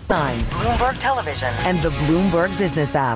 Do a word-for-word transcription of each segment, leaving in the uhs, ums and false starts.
Bloomberg Television, and the Bloomberg Business app.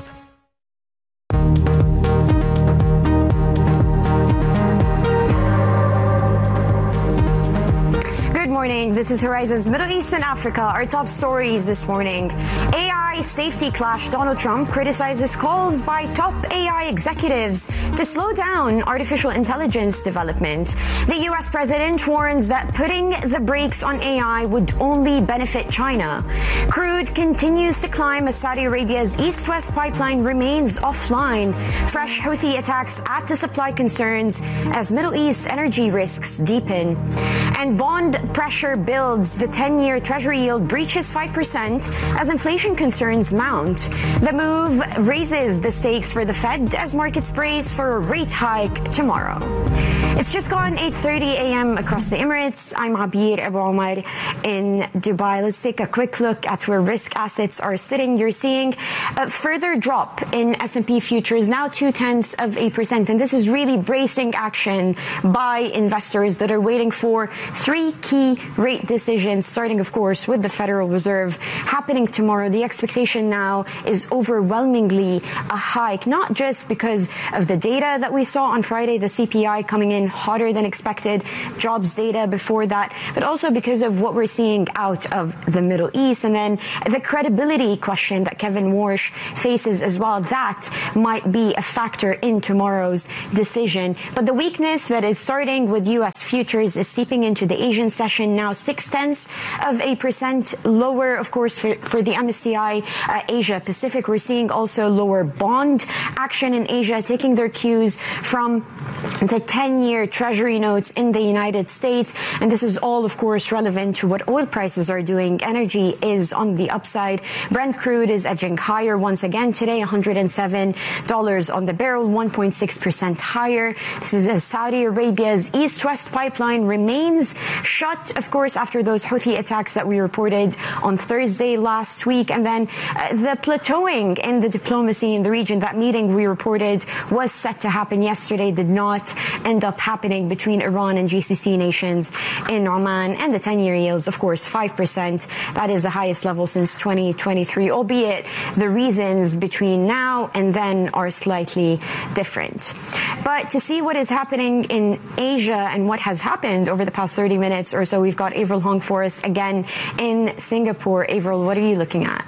Good morning. This is Horizon's Middle East and Africa. Our top stories this morning. A I safety clash. Donald Trump criticizes calls by top A I executives to slow down artificial intelligence development. The U S president warns that putting the brakes on A I would only benefit China. Crude continues to climb as Saudi Arabia's East-West pipeline remains offline. Fresh Houthi attacks add to supply concerns as Middle East energy risks deepen. And bond pressure builds. The ten-year Treasury yield breaches five percent as inflation concerns mount. The move raises the stakes for the Fed as markets brace for a rate hike tomorrow. It's just gone eight thirty a.m. across the Emirates. I'm Abir Abu Omar in Dubai. Let's take a quick look at where risk assets are sitting. You're seeing a further drop in S and P futures, now two-tenths of a percent. And this is really bracing action by investors that are waiting for three key rate decisions, starting, of course, with the Federal Reserve happening tomorrow. The expectation now is overwhelmingly a hike, not just because of the data that we saw on Friday, the C P I coming in hotter than expected, jobs data before that, but also because of what we're seeing out of the Middle East. And then the credibility question that Kevin Warsh faces as well, that might be a factor in tomorrow's decision. But the weakness that is starting with U S futures is seeping into the Asian session, now six tenths of a percent lower, of course, for, for the M S C I uh, Asia Pacific. We're seeing also lower bond action in Asia, taking their cues from the ten-year Treasury notes in the United States. And this is all, of course, relevant to what oil prices are doing. Energy is on the upside. Brent crude is edging higher once again today, one hundred seven dollars on the barrel, one point six percent higher. This is as Saudi Arabia's East-West pipeline remains shut, of course, after those Houthi attacks that we reported on Thursday last week. And then uh, the plateauing in the diplomacy in the region, that meeting we reported was set to happen yesterday, did not end up happening between Iran and G C C nations in Oman. And the ten-year yields, of course, five percent. That is the highest level since twenty twenty-three, albeit the reasons between now and then are slightly different. But to see what is happening in Asia and what has happened over the past thirty minutes or so, we've got Avril Hong for us again in Singapore. Avril, what are you looking at?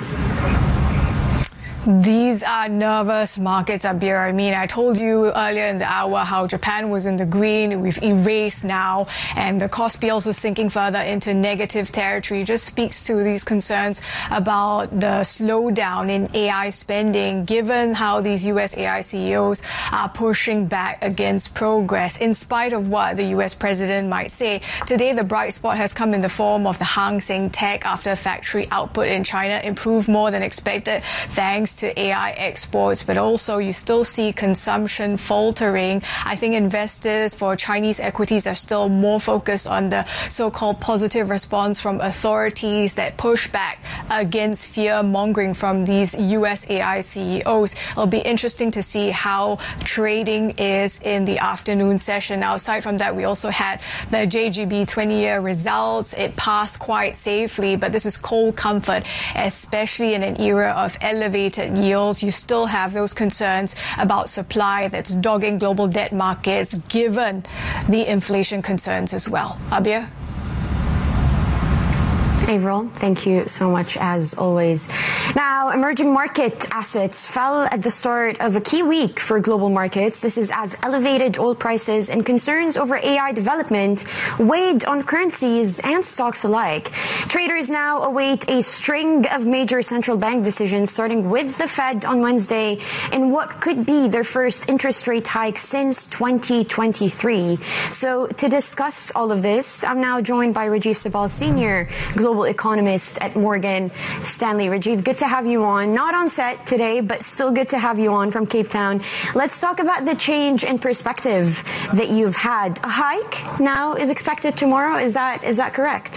These are nervous markets, Abir. I mean, I told you earlier in the hour how Japan was in the green. We've erased now, and the Kospi also sinking further into negative territory. Just speaks to these concerns about the slowdown in A I spending, given how these U S A I C E Os are pushing back against progress, in spite of what the U S president might say. Today, the bright spot has come in the form of the Hang Seng Tech after factory output in China improved more than expected, thanks to A I exports, but also you still see consumption faltering. I think investors for Chinese equities are still more focused on the so-called positive response from authorities that push back against fear-mongering from these U S A I C E Os. It'll be interesting to see how trading is in the afternoon session. Now, aside from that, we also had the J G B twenty-year results. It passed quite safely, but this is cold comfort, especially in an era of elevated yields. You still have those concerns about supply that's dogging global debt markets, given the inflation concerns as well. Abir? Avril, thank you so much as always. Now, emerging market assets fell at the start of a key week for global markets. This is as elevated oil prices and concerns over A I development weighed on currencies and stocks alike. Traders now await a string of major central bank decisions, starting with the Fed on Wednesday in what could be their first interest rate hike since twenty twenty-three. So to discuss all of this, I'm now joined by Rajiv Sabal, Senior Global Economist at Morgan Stanley. Rajiv, good to have you on. Not on set today, but still good to have you on from Cape Town. Let's talk about the change in perspective that you've had. A hike now is expected tomorrow. Is that is that correct?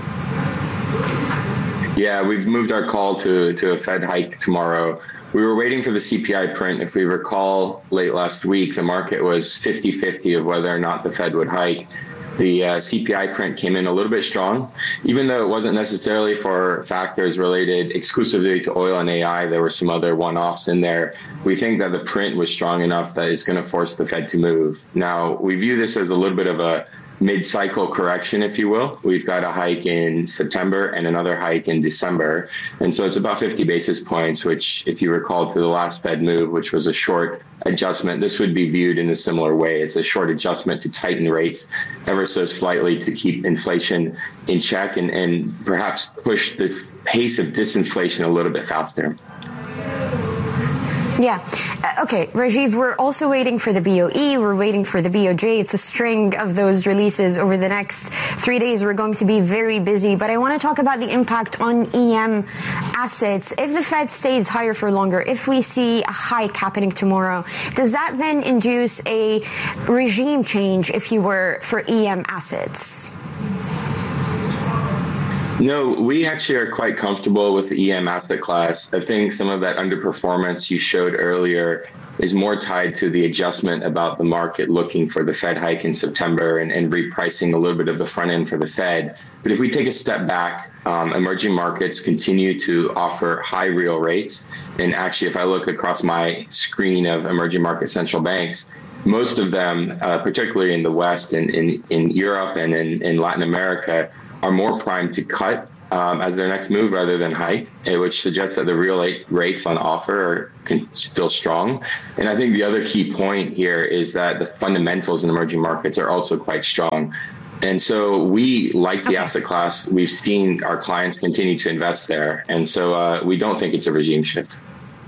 Yeah, we've moved our call to, to a Fed hike tomorrow. We were waiting for the C P I print. If we recall, late last week, the market was fifty-fifty of whether or not the Fed would hike. The uh, C P I print came in a little bit strong, even though it wasn't necessarily for factors related exclusively to oil and A I. There were some other one-offs in there. We think that the print was strong enough that it's going to force the Fed to move. Now, we view this as a little bit of a mid-cycle correction, if you will. We've got a hike in September and another hike in December. And so it's about fifty basis points, which, if you recall to the last Fed move, which was a short adjustment, this would be viewed in a similar way. It's a short adjustment to tighten rates ever so slightly to keep inflation in check and, and perhaps push the pace of disinflation a little bit faster. Yeah. Uh, okay, Rajiv, we're also waiting for the B O E. We're waiting for the B O J. It's a string of those releases over the next three days. We're going to be very busy. But I want to talk about the impact on E M assets. If the Fed stays higher for longer, if we see a hike happening tomorrow, does that then induce a regime change, if you were, for E M assets? No, we actually are quite comfortable with the E M asset class. I think some of that underperformance you showed earlier is more tied to the adjustment about the market looking for the Fed hike in September and, and repricing a little bit of the front end for the Fed. But if we take a step back, um, emerging markets continue to offer high real rates. And actually, if I look across my screen of emerging market central banks, most of them, uh, particularly in the West and in, in Europe and in, in Latin America, are more primed to cut um, as their next move rather than hike, which suggests that the real rates on offer are still strong. And I think the other key point here is that the fundamentals in emerging markets are also quite strong. And so we like the okay. asset class. We've seen our clients continue to invest there. And so uh, we don't think it's a regime shift.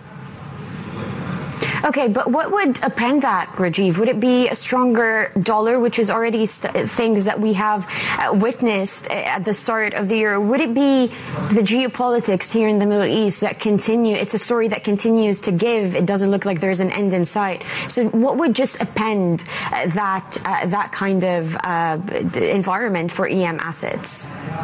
Okay, but what would append that, Rajiv? Would it be a stronger dollar, which is already st- things that we have uh, witnessed at the start of the year? Would it be the geopolitics here in the Middle East that continue? It's a story that continues to give. It doesn't look like there's an end in sight. So what would just append uh, that uh, that kind of uh, environment for E M assets?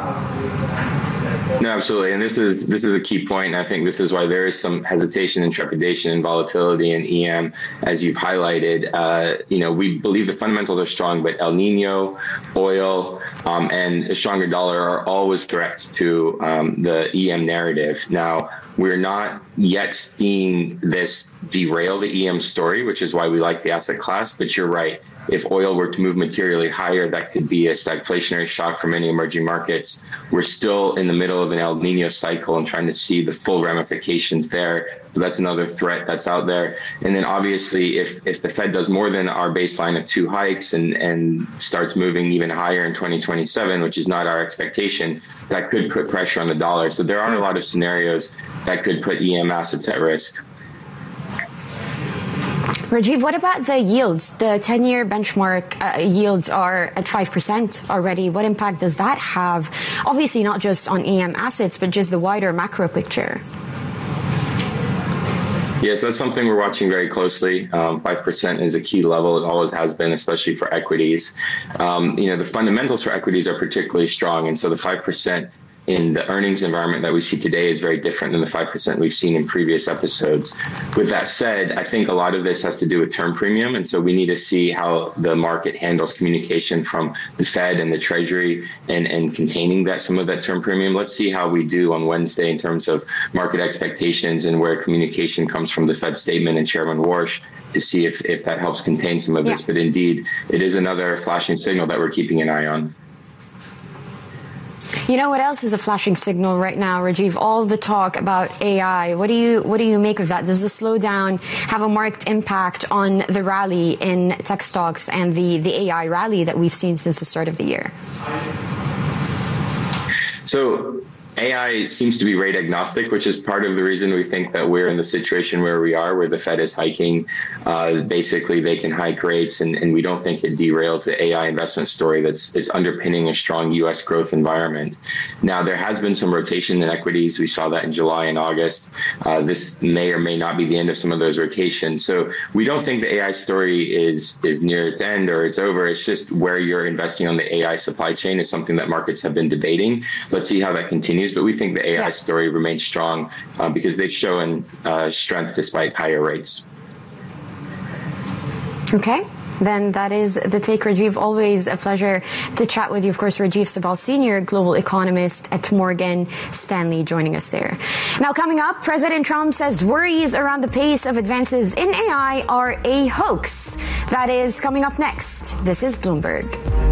No, absolutely. And this is this is a key point. And I think this is why there is some hesitation and trepidation and volatility in E M, as you've highlighted. Uh, you know, we believe the fundamentals are strong, but El Nino, oil, um, and a stronger dollar are always threats to um, the E M narrative. Now, we're not yet seeing this derail the E M story, which is why we like the asset class. But you're right. If oil were to move materially higher, that could be a stagflationary shock for many emerging markets. We're still in the middle of an El Nino cycle and trying to see the full ramifications there. So that's another threat that's out there. And then obviously, if, if the Fed does more than our baseline of two hikes and, and starts moving even higher in twenty twenty-seven, which is not our expectation, that could put pressure on the dollar. So there are a lot of scenarios that could put E M assets at risk. Rajiv, what about the yields? The ten-year benchmark uh, yields are at five percent already. What impact does that have? Obviously, not just on E M assets, but just the wider macro picture. Yes, that's something we're watching very closely. Um, five percent is a key level. It always has been, especially for equities. Um, you know, the fundamentals for equities are particularly strong. And so the five percent in the earnings environment that we see today is very different than the five percent we've seen in previous episodes. With that said, I think a lot of this has to do with term premium. And so we need to see how the market handles communication from the Fed and the Treasury and, and containing that some of that term premium. Let's see how we do on Wednesday in terms of market expectations and where communication comes from the Fed statement and Chairman Warsh to see if, if that helps contain some of this. Yeah. But indeed, it is another flashing signal that we're keeping an eye on. You know what else is a flashing signal right now, Rajiv? All the talk about A I. What do you what do you make of that? Does the slowdown have a marked impact on the rally in tech stocks and the, the A I rally that we've seen since the start of the year? So A I seems to be rate agnostic, which is part of the reason we think that we're in the situation where we are, where the Fed is hiking. Uh, basically, they can hike rates, and, and we don't think it derails the A I investment story that's, that's underpinning a strong U S growth environment. Now, there has been some rotation in equities. We saw that in July and August. Uh, this may or may not be the end of some of those rotations. So we don't think the A I story is, is near its end or it's over. It's just where you're investing on the A I supply chain is something that markets have been debating. Let's see how that continues. But we think the A I story remains strong uh, because they've shown uh, strength despite higher rates. Okay. Then that is the take, Rajiv. Always a pleasure to chat with you. Of course, Rajiv Sabal, Senior Global Economist at Morgan Stanley, joining us there. Now, coming up, President Trump says worries around the pace of advances in A I are a hoax. That is coming up next. This is Bloomberg.